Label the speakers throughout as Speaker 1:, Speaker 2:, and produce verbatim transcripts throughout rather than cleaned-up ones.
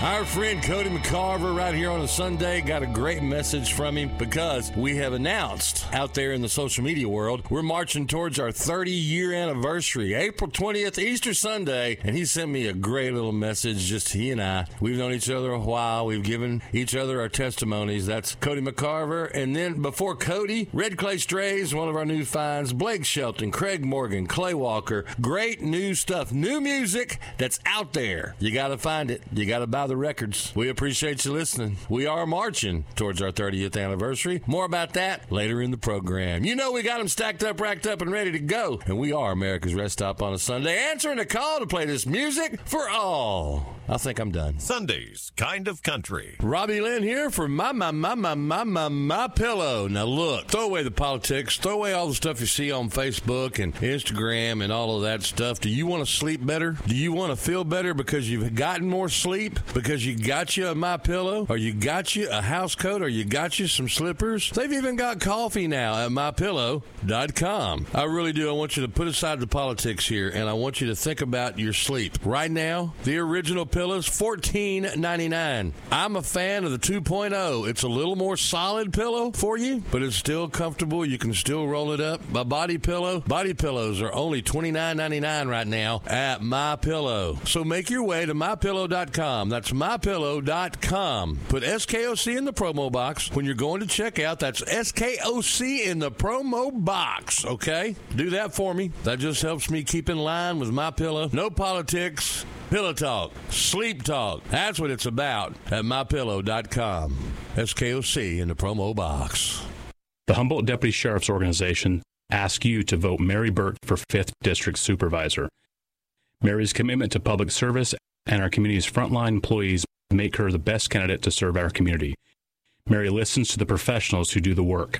Speaker 1: Our friend Cody McCarver right here on a Sunday got a great message from him because we have announced out there in the social media world we're marching towards our thirty-year anniversary, April twentieth, Easter Sunday, and he sent me a great little message, just he and I. We've known each other a while. We've given each other our testimonies. That's Cody McCarver. And then before Cody, Red Clay Strays, one of our new finds, Blake Shelton, Craig Morgan, Clay Walker. Great new stuff, new music that's out there. You got to find it. You got to buy the records. We appreciate you listening. We are marching towards our thirtieth anniversary. More about that later in the program. You know we got them stacked up, racked up, and ready to go. And we are America's Rest Stop on a Sunday, answering a call to play this music for all. I think I'm done.
Speaker 2: Sundays, kind of country.
Speaker 1: Robbie Lynn here for my, my, my, my, my, my, my pillow. Now look, throw away the politics. Throw away all the stuff you see on Facebook and Instagram and all of that stuff. Do you want to sleep better? Do you want to feel better because you've gotten more sleep? Because you got you a My Pillow, or you got you a house coat, or you got you some slippers? They've even got coffee now at my pillow dot com. I really do. I want you to put aside the politics here, and I want you to think about your sleep. Right now, the original pillows, fourteen ninety-nine. I'm a fan of the two point oh. It's a little more solid pillow for you, but it's still comfortable. You can still roll it up. My body pillow, body pillows are only twenty-nine ninety-nine right now at MyPillow. So make your way to my pillow dot com. That's my pillow dot com. Put S K O C in the promo box when you're going to check out. That's S K O C in the promo box, okay? Do that for me. That just helps me keep in line with my pillow. No politics. Pillow talk, sleep talk. That's what it's about at my pillow dot com. S K O C in the promo box.
Speaker 3: The Humboldt Deputy Sheriff's Organization asks you to vote Mary Burke for fifth District Supervisor. Mary's commitment to public service and our community's frontline employees make her the best candidate to serve our community. Mary listens to the professionals who do the work.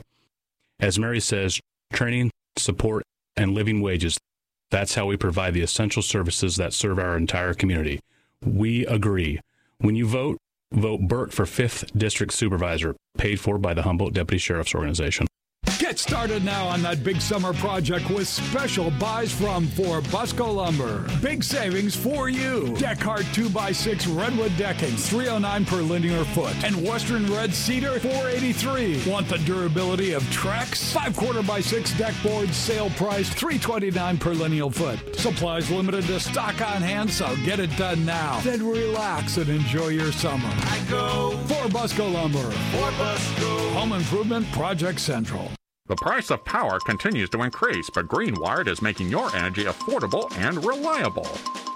Speaker 3: As Mary says, training, support, and living wages, that's how we provide the essential services that serve our entire community. We agree. When you vote, vote Burke for fifth District Supervisor, paid for by the Humboldt Deputy Sheriff's Organization.
Speaker 4: Get started now on that big summer project with special buys from For Busco Lumber. Big savings for you. Deckhart two by six redwood decking, three oh nine per linear foot. And Western Red Cedar, four eighty-three. Want the durability of Trex? five quarter by six deck boards, sale price, three twenty-nine per lineal foot. Supplies limited to stock on hand, so get it done now. Then relax and enjoy your summer.
Speaker 2: I go
Speaker 4: For Busco Lumber.
Speaker 2: For Busco.
Speaker 4: Home Improvement Project Central.
Speaker 5: The price of power continues to increase, but Greenwired is making your energy affordable and reliable.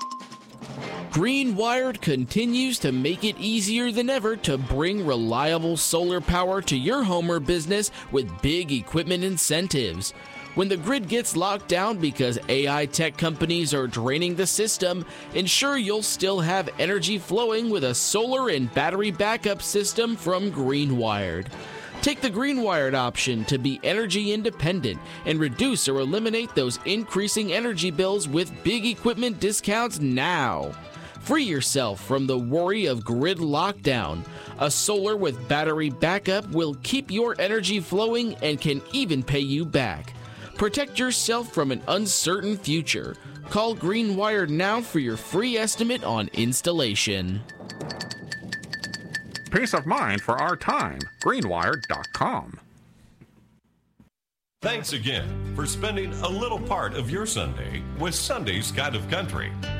Speaker 6: Greenwired continues to make it easier than ever to bring reliable solar power to your home or business with big equipment incentives. When the grid gets locked down because A I tech companies are draining the system, ensure you'll still have energy flowing with a solar and battery backup system from Greenwired. Take the Greenwired option to be energy independent and reduce or eliminate those increasing energy bills with big equipment discounts now. Free yourself from the worry of grid lockdown. A solar with battery backup will keep your energy flowing and can even pay you back. Protect yourself from an uncertain future. Call Greenwired now for your free estimate on installation.
Speaker 5: Peace of mind for our time. Greenwired dot com.
Speaker 2: Thanks again for spending a little part of your Sunday with Sunday's Kind of Country.